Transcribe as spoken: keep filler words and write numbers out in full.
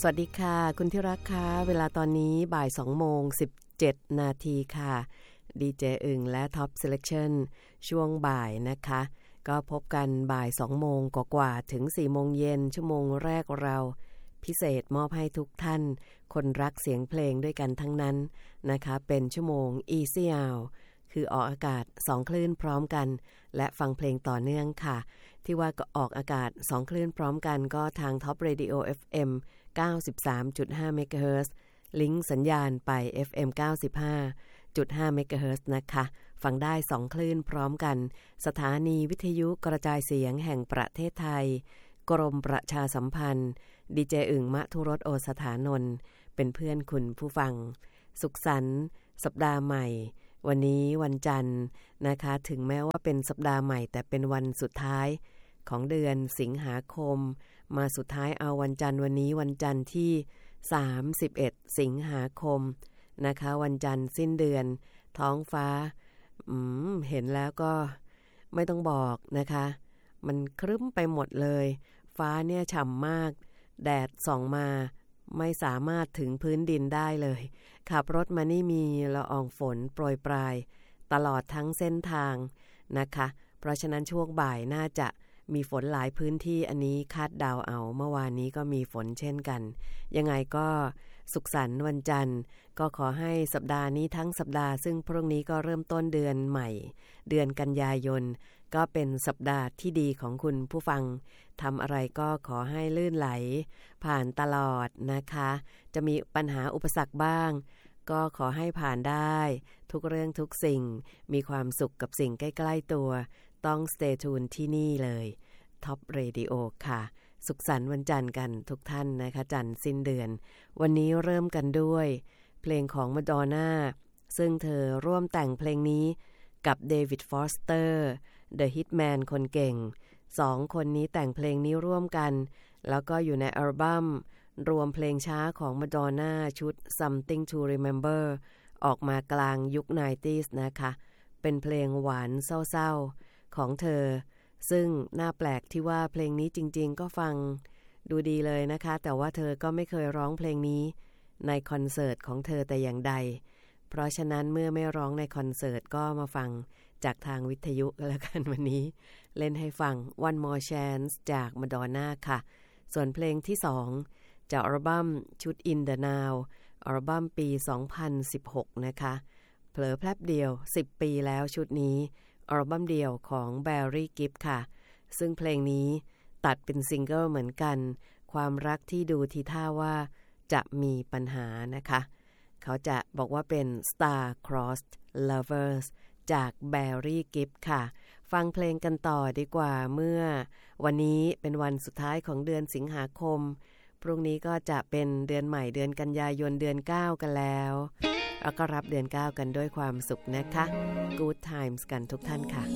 สวัสดีค่ะคุณที่รักค่ะเวลาตอนนี้บ่ายสองโมงสิบเจ็ดนาทีค่ะดีเจอึ่งและ Top Selection ช่วงบ่ายนะคะก็พบกันบ่ายสองโมงกว่าๆถึงสี่โมงเย็นชั่วโมงแรกเราพิเศษมอบให้ทุกท่านคนรักเสียงเพลงด้วยกันทั้งนั้นนะคะเป็นชั่วโมง Easy Hour คือออกอากาศสองคลื่นพร้อมกันและฟังเพลงต่อเนื่องค่ะที่ว่าก็ออกอากาศสองคลื่นพร้อมกันก็ทาง Top Radio เอฟ เอ็ม เก้าสิบสามจุดห้า เมกะเฮิรตซ์ลิงก์สัญญาณไป เอฟ เอ็ม เก้าสิบห้าจุดห้า เมกะเฮิรตซ์นะคะฟังได้สองคลื่นพร้อมกันสถานีวิทยุกระจายเสียงแห่งประเทศไทยกรมประชาสัมพันธ์ดีเจอึ่งมทุรสโอสถานนท์เป็นเพื่อนคุณผู้ฟังสุขสันต์สัปดาห์ใหม่วันนี้วันจันทร์นะคะถึงแม้ว่าเป็นสัปดาห์ใหม่แต่เป็นวันสุดท้ายของเดือนสิงหาคมมาสุดท้ายเอาวันจันทร์วันนี้วันจันทร์ที่สามสิบเอ็ดสิงหาคมนะคะวันจันทร์สิ้นเดือนท้องฟ้าอืมเห็นแล้วก็ไม่ต้องบอกนะคะมันครึ้มไปหมดเลยฟ้าเนี่ยฉ่ำมากแดดส่องมาไม่สามารถถึงพื้นดินได้เลยขับรถมานี่มีละอองฝนโปรยปลายตลอดทั้งเส้นทางนะคะเพราะฉะนั้นช่วงบ่ายน่าจะมีฝนหลายพื้นที่อันนี้คาดเดาเอาเมื่อวานนี้ก็มีฝนเช่นกันยังไงก็สุขสันต์วันจันทร์ก็ขอให้สัปดาห์นี้ทั้งสัปดาห์ซึ่งพรุ่งนี้ก็เริ่มต้นเดือนใหม่เดือนกันยายนก็เป็นสัปดาห์ที่ดีของคุณผู้ฟังทำอะไรก็ขอให้ลื่นไหลผ่านตลอดนะคะจะมีปัญหาอุปสรรคบ้างก็ขอให้ผ่านได้ทุกเรื่องทุกสิ่งมีความสุขกับสิ่งใกล้ๆตัวต้อง stay tuned ที่นี่เลย Top Radio ค่ะสุขสันต์วันจันทร์กันทุกท่านนะคะจันทร์สิ้นเดือนวันนี้เริ่มกันด้วยเพลงของมาดอนน่าซึ่งเธอร่วมแต่งเพลงนี้กับเดวิดฟอสเตอร์ The Hitman คนเก่งสองคนนี้แต่งเพลงนี้ร่วมกันแล้วก็อยู่ในอัลบั้มรวมเพลงช้าของมาดอนน่าชุด Something to Remember ออกมากลางยุค ไนน์ตี้ส์ นะคะเป็นเพลงหวานเศร้าๆของเธอซึ่งน่าแปลกที่ว่าเพลงนี้จริงๆก็ฟังดูดีเลยนะคะแต่ว่าเธอก็ไม่เคยร้องเพลงนี้ในคอนเสิร์ตของเธอแต่อย่างใดเพราะฉะนั้นเมื่อไม่ร้องในคอนเสิร์ตก็มาฟังจากทางวิทยุก็แล้วกันวันนี้เล่นให้ฟัง One More Chance จากมาดอนน่าค่ะส่วนเพลงที่สองจากอัลบั้มชุด In the Now อัลบั้มปีสองพันสิบหกนะคะเผลอแป๊บเดียวสิบปีแล้วชุดนี้อัลบั้มเดี่ยวของ Barry Gibb ค่ะซึ่งเพลงนี้ตัดเป็นซิงเกิลเหมือนกันความรักที่ดูทีท่าว่าจะมีปัญหานะคะเขาจะบอกว่าเป็น Star-Crossed Lovers จาก Barry Gibb ค่ะฟังเพลงกันต่อดีกว่าเมื่อวันนี้เป็นวันสุดท้ายของเดือนสิงหาคมพรุ่งนี้ก็จะเป็นเดือนใหม่เดือนกันยายนเดือนเก้ากันแล้วแล้วก็รับเดือนเก้ากันด้วยความสุขนะคะ Good times กันทุกท่านค่ะ